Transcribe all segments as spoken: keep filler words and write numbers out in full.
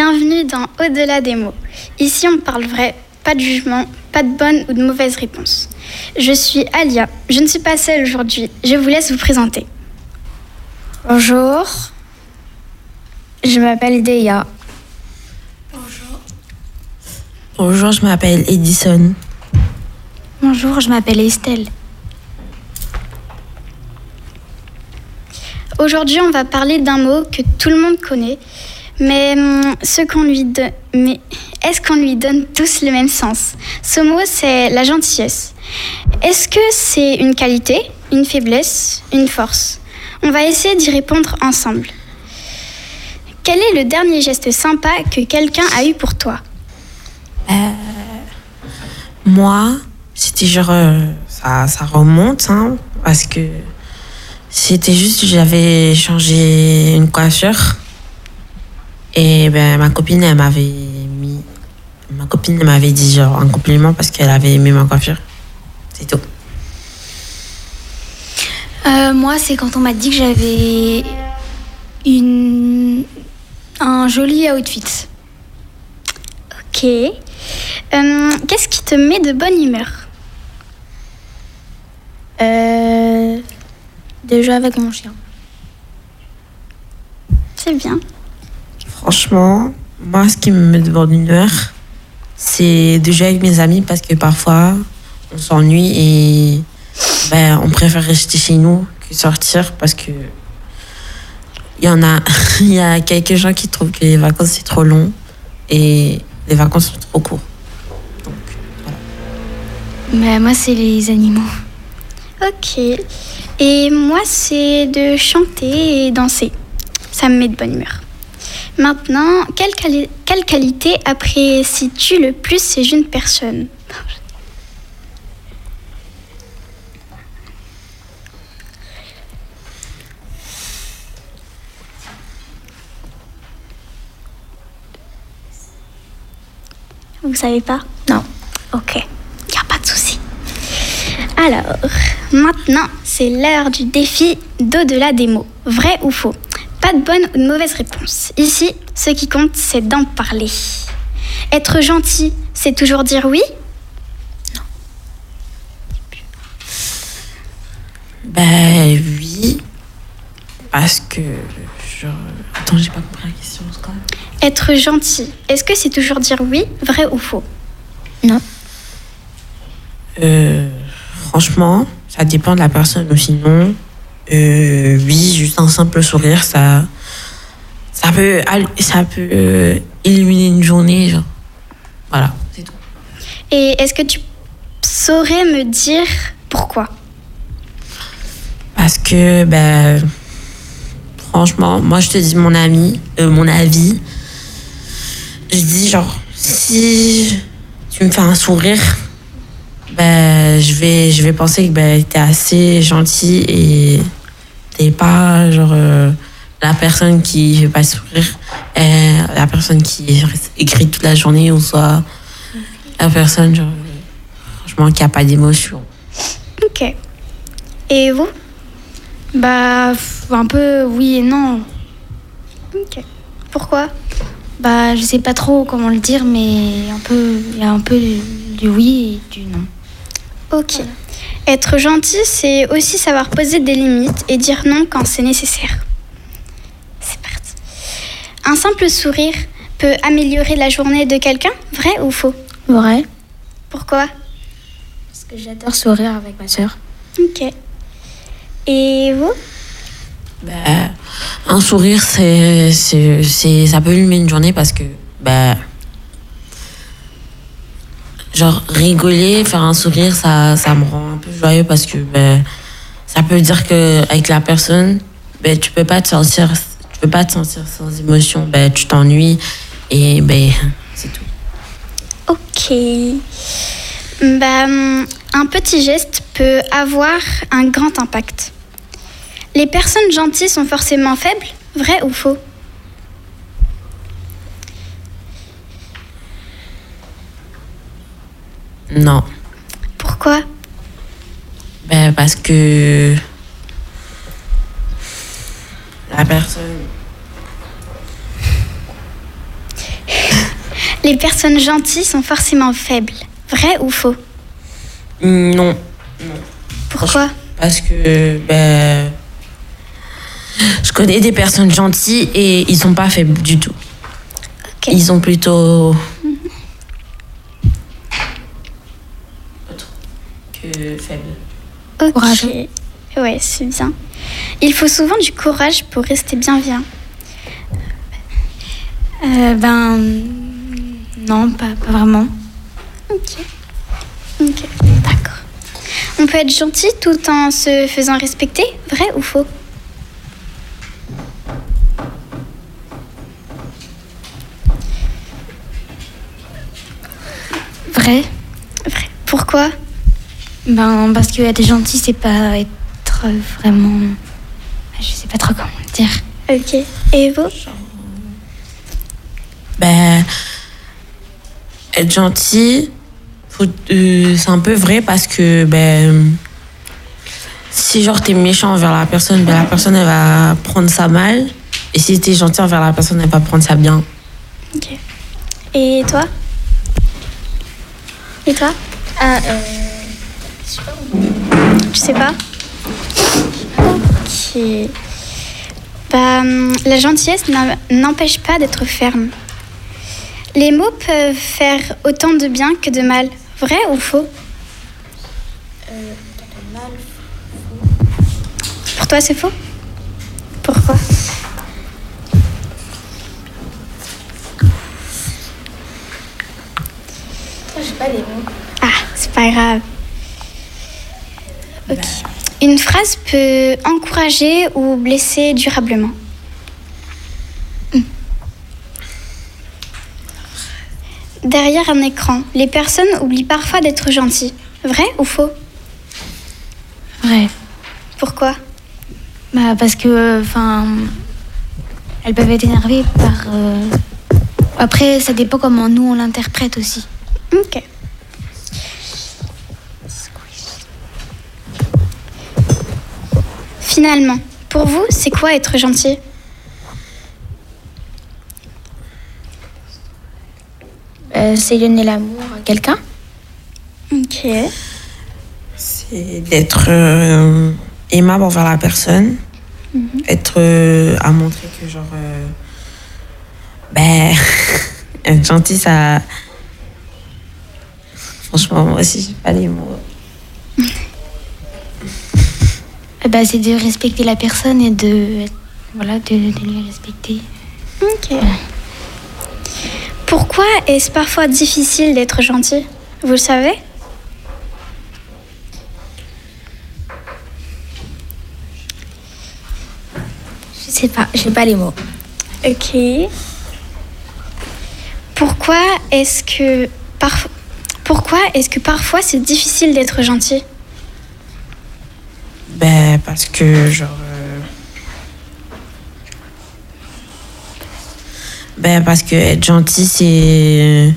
Bienvenue dans Au-delà des mots. Ici, on parle vrai, pas de jugement, pas de bonne ou de mauvaise réponse. Je suis Alia, je ne suis pas seule aujourd'hui, je vous laisse vous présenter. Bonjour, je m'appelle Deya. Bonjour. Bonjour, je m'appelle Edison. Bonjour, je m'appelle Estelle. Aujourd'hui, on va parler d'un mot que tout le monde connaît, mais, ce qu'on lui donne, mais est-ce qu'on lui donne tous le même sens ? Ce mot, c'est la gentillesse. Est-ce que c'est une qualité, une faiblesse, une force ? On va essayer d'y répondre ensemble. Quel est le dernier geste sympa que quelqu'un a eu pour toi ? euh, Moi, c'était genre... Euh, ça, ça remonte, hein, parce que c'était juste que j'avais changé une coiffure. Et ben, ma copine, elle m'avait mis... Ma copine, elle m'avait dit genre un compliment parce qu'elle avait aimé ma coiffure. C'est tout. Euh, moi, c'est quand on m'a dit que j'avais une... un joli outfit. Ok. Euh, qu'est-ce qui te met de bonne humeur ? Euh... Déjà avec mon chien. C'est bien. Franchement, moi, ce qui me met de bonne humeur, c'est de jouer avec mes amis parce que parfois, on s'ennuie et ben, on préfère rester chez nous que sortir parce que il y en a, il y a quelques gens qui trouvent que les vacances, c'est trop long et les vacances sont trop courtes. Donc, voilà. Mais moi, c'est les animaux. Ok. Et moi, c'est de chanter et danser. Ça me met de bonne humeur. Maintenant, quelle, quali- quelle qualité apprécies-tu le plus chez une personne ? Vous savez pas ? Non. Ok, il n'y a pas de souci. Alors, maintenant, c'est l'heure du défi d'au-delà des mots. Vrai ou faux ? Pas de bonne ou de mauvaise réponse. Ici, ce qui compte, c'est d'en parler. Être gentil, c'est toujours dire oui ? Non. Ben oui, parce que genre... Attends, j'ai pas compris la question. C'est quoi ? Être gentil, est-ce que c'est toujours dire oui ? Vrai ou faux ? Non. Euh, franchement, ça dépend de la personne ou sinon, euh, oui, juste un simple sourire, ça, ça peut, ça peut euh, illuminer une journée, genre. Voilà, c'est tout. Et est-ce que tu saurais me dire pourquoi ? Parce que, ben, franchement, moi je te dis mon ami, euh, mon avis, je dis genre, si tu me fais un sourire, ben, je vais, je vais penser que ben, t'es assez gentil et t'es pas genre euh, la personne qui fait pas sourire, et la personne qui reste écrit toute la journée ou soit la personne genre, franchement qui a pas d'émotion. Ok. Et vous ? Bah, un peu oui et non. Ok. Pourquoi ? Bah, je sais pas trop comment le dire, mais un peu, il y a un peu du, du oui et du non. Ok. Voilà. Être gentil, c'est aussi savoir poser des limites et dire non quand c'est nécessaire. C'est parti. Un simple sourire peut améliorer la journée de quelqu'un ? Vrai ou faux ? Vrai. Pourquoi ? Parce que j'adore sourire avec ma sœur. Ok. Et vous ? Ben, un sourire, c'est, c'est, c'est, ça peut illuminer une journée parce que, ben, genre, rigoler, faire un sourire, ça, ça me rend un peu joyeux parce que, ben, ça peut dire qu'avec la personne, ben, tu peux pas te sentir, tu peux pas te sentir sans émotion, ben, tu t'ennuies et, ben, c'est tout. Ok. Ben, un petit geste peut avoir un grand impact. Les personnes gentilles sont forcément faibles ? Vrai ou faux ? Non. Pourquoi ? Ben, parce que la personne les personnes gentilles sont forcément faibles. Vrai ou faux? Hum, Non. Pourquoi? Parce que ben, je connais des personnes gentilles et ils sont pas faibles du tout. Ok. Ils sont plutôt autres que faibles. Ok. Courageux. Ouais, c'est bien. Il faut souvent du courage pour rester bienveillant. Euh, ben. Non, pas, pas vraiment. Ok. Ok, d'accord. On peut être gentil tout en se faisant respecter, vrai ou faux? Vrai? Vrai. Pourquoi? Ben, parce que être gentil, c'est pas être vraiment. Je sais pas trop comment le dire. Ok. Et vous? Ben, être gentil, faut, euh, c'est un peu vrai parce que ben, si genre t'es méchant envers la personne, ben la personne elle va prendre ça mal. Et si t'es gentil envers la personne, elle va prendre ça bien. Ok. Et toi? Et toi? Ah, euh. Tu sais pas? Ok. Bah, hum, la gentillesse n'a- n'empêche pas d'être ferme. Les mots peuvent faire autant de bien que de mal. Vrai ou faux? Pour toi, c'est faux? Pourquoi? J'ai pas les mots. Ah, c'est pas grave. Ok. Une phrase peut encourager ou blesser durablement. Hmm. Derrière un écran, les personnes oublient parfois d'être gentilles. Vrai ou faux? Vrai. Pourquoi? Bah, parce que. Enfin. Elles peuvent être énervées par. euh, Après, ça dépend comment nous on l'interprète aussi. Ok. Finalement, pour vous, c'est quoi être gentil? Euh, c'est donner l'amour à quelqu'un. Ok. C'est d'être euh, aimable envers la personne. Être euh, à montrer que genre euh, ben être gentil ça franchement moi aussi j'ai pas les mots. Eh ben, c'est de respecter la personne et de. Voilà, de, de lui respecter. Ok. Pourquoi est-ce parfois difficile d'être gentil? Vous le savez? Je sais pas, j'ai pas les mots. Ok. Pourquoi est-ce que par... Pourquoi est-ce que parfois c'est difficile d'être gentil? Ben parce que genre euh, ben parce que être gentil c'est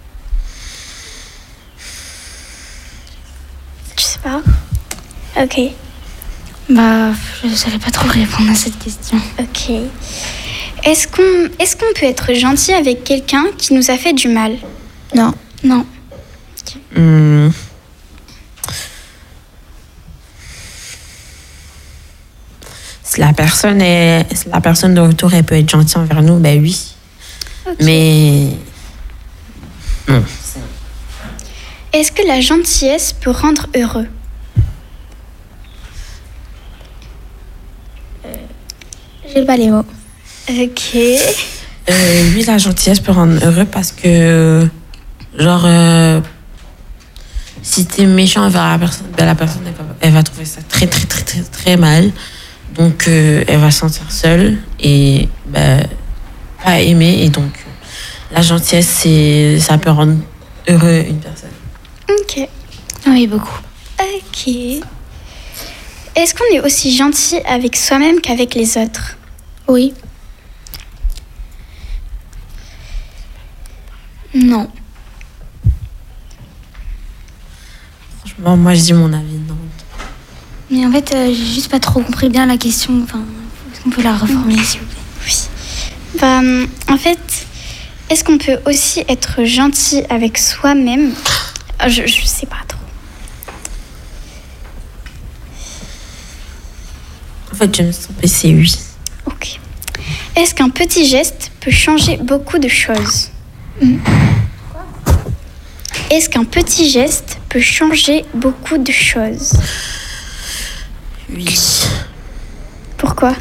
Je sais pas. Ok. Bah, je saurais pas trop répondre à cette question. Ok. Est-ce qu'on est-ce qu'on peut être gentil avec quelqu'un qui nous a fait du mal? Non, non. hum, si la personne est si la personne de retour elle peut être gentille envers nous ben oui. Ok. Mais non. Est-ce que la gentillesse peut rendre heureux? J'ai pas les mots. Ok. Euh, oui, la gentillesse peut rendre heureux parce que, genre, euh, si t'es méchant envers la personne, ben la personne, elle va, elle va trouver ça très, très, très, très, très mal. Donc, euh, elle va se sentir seule et ben, pas aimée. Et donc, la gentillesse, c'est, ça peut rendre heureux une personne. Ok. Oui, beaucoup. Ok. Est-ce qu'on est aussi gentil avec soi-même qu'avec les autres? Oui. Non. Franchement, moi, je dis mon avis, non. Mais en fait, euh, j'ai juste pas trop compris bien la question. Enfin, est-ce qu'on peut la reformuler, s'il vous plaît? Oui. Bah, hum, en fait, Est-ce qu'on peut aussi être gentil avec soi-même? Je, je sais pas trop. En fait, je me sens c'est oui. Ok. Est-ce qu'un petit geste peut changer beaucoup de choses? Est-ce qu'un petit geste peut changer beaucoup de choses? Oui. Pourquoi?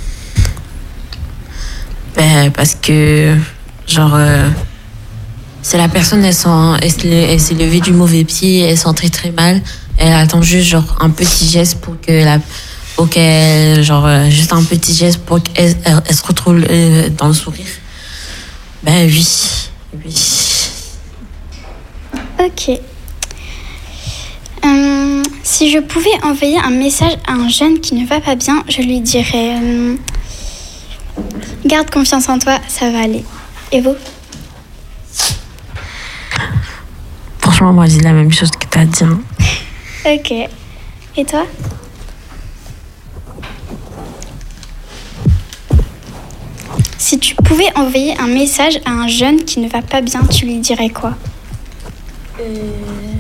Ben, parce que, genre, euh, si la personne, elle, sent, elle, se- elle s'est levée du mauvais pied, elle sent très très mal, elle attend juste, genre, un petit geste pour que la. Pour qu'elle. Genre, euh, juste un petit geste pour qu'elle elle, elle se retrouve euh, dans le sourire. Ben, oui. Oui. Ok. Hum, si je pouvais envoyer un message à un jeune qui ne va pas bien, je lui dirais hum, garde confiance en toi, ça va aller. Et vous? Franchement, moi, je dis la même chose que t'as dit. Hein. Ok. Et toi? Si tu pouvais envoyer un message à un jeune qui ne va pas bien, tu lui dirais quoi? Euh...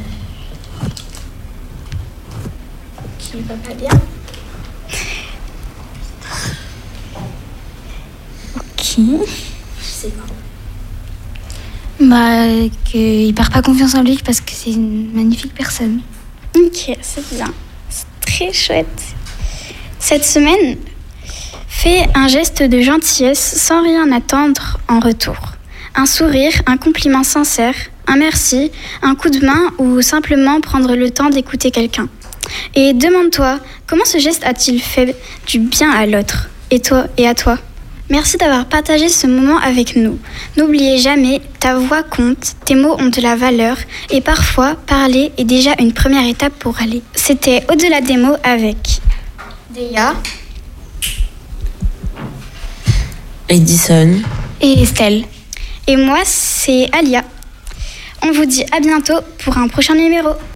Qui va pas bien? Ok. C'est quoi? Bah, qu'il perd pas confiance en lui parce que c'est une magnifique personne. Ok, c'est bien. C'est très chouette. Cette semaine, fais un geste de gentillesse sans rien attendre en retour. Un sourire, un compliment sincère, un merci, un coup de main ou simplement prendre le temps d'écouter quelqu'un. Et demande-toi, comment ce geste a-t-il fait du bien à l'autre et toi et à toi? Merci d'avoir partagé ce moment avec nous. N'oubliez jamais, ta voix compte, tes mots ont de la valeur et parfois, parler est déjà une première étape pour aller. C'était Au-delà des mots avec Déa, Edison. Et Estelle. et moi, c'est Alia. On vous dit à bientôt pour un prochain numéro.